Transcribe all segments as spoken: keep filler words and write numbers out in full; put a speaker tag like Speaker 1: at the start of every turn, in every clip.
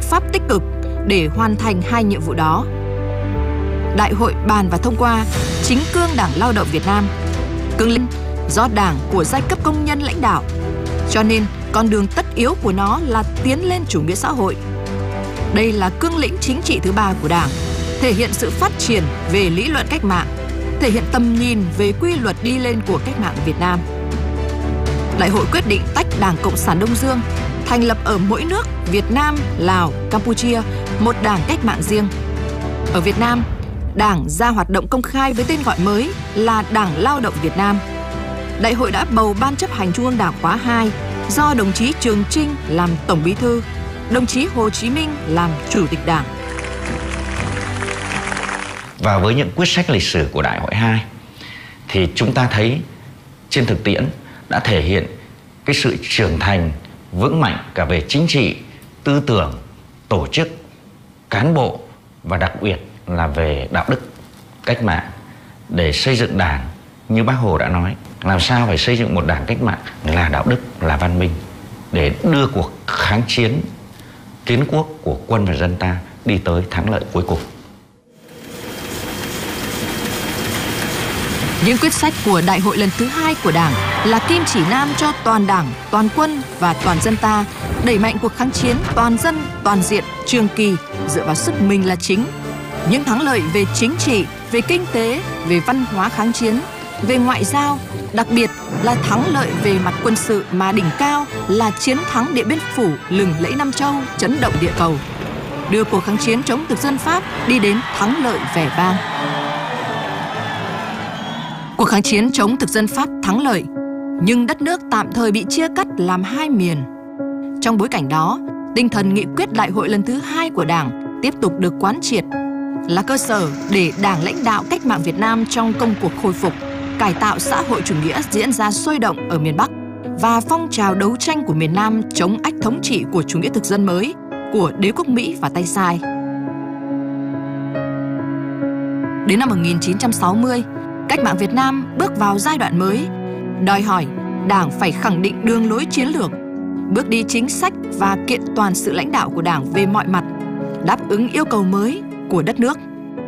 Speaker 1: pháp tích cực để hoàn thành hai nhiệm vụ đó. Đại hội bàn và thông qua chính cương Đảng Lao động Việt Nam, cương lĩnh do Đảng của giai cấp công nhân lãnh đạo. Cho nên, con đường tất yếu của nó là tiến lên chủ nghĩa xã hội. Đây là cương lĩnh chính trị thứ ba của Đảng, thể hiện sự phát triển về lý luận cách mạng, thể hiện tầm nhìn về quy luật đi lên của cách mạng Việt Nam. Đại hội quyết định tách Đảng Cộng sản Đông Dương, thành lập ở mỗi nước Việt Nam, Lào, Campuchia một đảng cách mạng riêng. Ở Việt Nam, Đảng ra hoạt động công khai với tên gọi mới là Đảng Lao động Việt Nam. Đại hội đã bầu Ban chấp hành Trung ương Đảng khóa hai do đồng chí Trường Chinh làm Tổng Bí thư, đồng chí Hồ Chí Minh làm Chủ tịch Đảng.
Speaker 2: Và với những quyết sách lịch sử của Đại hội hai thì chúng ta thấy trên thực tiễn đã thể hiện cái sự trưởng thành vững mạnh cả về chính trị, tư tưởng, tổ chức, cán bộ và đặc biệt là về đạo đức cách mạng để xây dựng Đảng. Như Bác Hồ đã nói, làm sao phải xây dựng một Đảng cách mạng là đạo đức, là văn minh để đưa cuộc kháng chiến kiến quốc của quân và dân ta đi tới thắng lợi cuối cùng.
Speaker 1: Những quyết sách của Đại hội lần thứ hai của Đảng là kim chỉ nam cho toàn Đảng, toàn quân và toàn dân ta đẩy mạnh cuộc kháng chiến toàn dân, toàn diện, trường kỳ dựa vào sức mình là chính. Những thắng lợi về chính trị, về kinh tế, về văn hóa kháng chiến, về ngoại giao, đặc biệt là thắng lợi về mặt quân sự mà đỉnh cao là chiến thắng Điện Biên Phủ lừng lẫy Nam Châu, chấn động địa cầu, đưa cuộc kháng chiến chống thực dân Pháp đi đến thắng lợi vẻ vang. Cuộc kháng chiến chống thực dân Pháp thắng lợi, nhưng đất nước tạm thời bị chia cắt làm hai miền. Trong bối cảnh đó, tinh thần nghị quyết Đại hội lần thứ hai của Đảng tiếp tục được quán triệt, là cơ sở để Đảng lãnh đạo cách mạng Việt Nam trong công cuộc khôi phục, cải tạo xã hội chủ nghĩa diễn ra sôi động ở miền Bắc và phong trào đấu tranh của miền Nam chống ách thống trị của chủ nghĩa thực dân mới, của đế quốc Mỹ và tay sai. Đến năm một nghìn chín trăm sáu mươi, cách mạng Việt Nam bước vào giai đoạn mới, đòi hỏi Đảng phải khẳng định đường lối chiến lược, bước đi chính sách và kiện toàn sự lãnh đạo của Đảng về mọi mặt, đáp ứng yêu cầu mới của đất nước.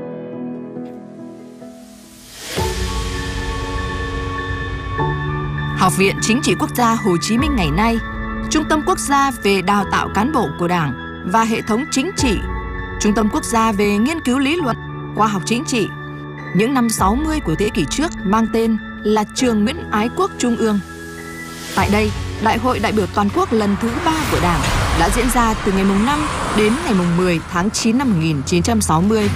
Speaker 1: Học viện Chính trị Quốc gia Hồ Chí Minh ngày nay, Trung tâm Quốc gia về đào tạo cán bộ của Đảng và hệ thống chính trị, Trung tâm Quốc gia về nghiên cứu lý luận, khoa học chính trị, những năm sáu mươi của thế kỷ trước mang tên là Trường Nguyễn Ái Quốc Trung ương. Tại đây, Đại hội đại biểu toàn quốc lần thứ ba của Đảng đã diễn ra từ ngày năm đến ngày mười tháng chín năm một nghìn chín trăm sáu mươi.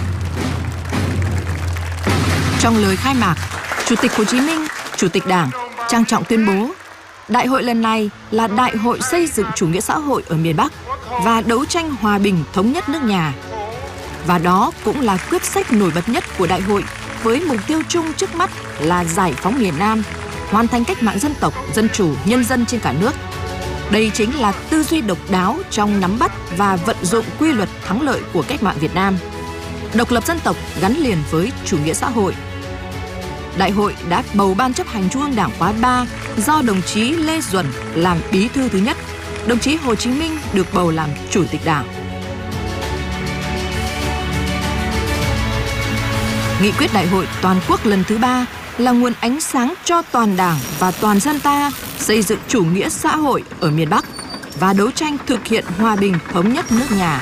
Speaker 1: Trong lời khai mạc, Chủ tịch Hồ Chí Minh, Chủ tịch Đảng trang trọng tuyên bố Đại hội lần này là đại hội xây dựng chủ nghĩa xã hội ở miền Bắc và đấu tranh hòa bình thống nhất nước nhà. Và đó cũng là quyết sách nổi bật nhất của đại hội với mục tiêu chung trước mắt là giải phóng miền Nam, hoàn thành cách mạng dân tộc, dân chủ, nhân dân trên cả nước. Đây chính là tư duy độc đáo trong nắm bắt và vận dụng quy luật thắng lợi của cách mạng Việt Nam. Độc lập dân tộc gắn liền với chủ nghĩa xã hội. Đại hội đã bầu Ban chấp hành Trung ương Đảng khóa ba do đồng chí Lê Duẩn làm bí thư thứ nhất, đồng chí Hồ Chí Minh được bầu làm Chủ tịch Đảng. Nghị quyết Đại hội toàn quốc lần thứ ba là nguồn ánh sáng cho toàn Đảng và toàn dân ta xây dựng chủ nghĩa xã hội ở miền Bắc và đấu tranh thực hiện hòa bình thống nhất nước nhà.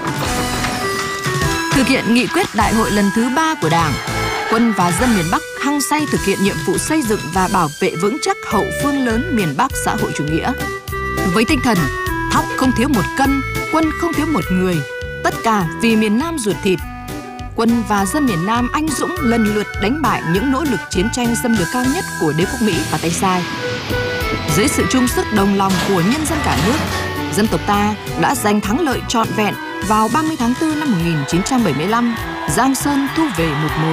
Speaker 1: Thực hiện nghị quyết Đại hội lần thứ ba của Đảng, quân và dân miền Bắc hăng say thực hiện nhiệm vụ xây dựng và bảo vệ vững chắc hậu phương lớn miền Bắc xã hội chủ nghĩa. Với tinh thần thóc không thiếu một cân, quân không thiếu một người, tất cả vì miền Nam ruột thịt, quân và dân miền Nam anh dũng lần lượt đánh bại những nỗ lực chiến tranh xâm lược cao nhất của đế quốc Mỹ và tay sai. Dưới sự chung sức đồng lòng của nhân dân cả nước, dân tộc ta đã giành thắng lợi trọn vẹn vào ba mươi tháng tư năm một nghìn chín trăm bảy mươi lăm, Giang Sơn thu về một mối.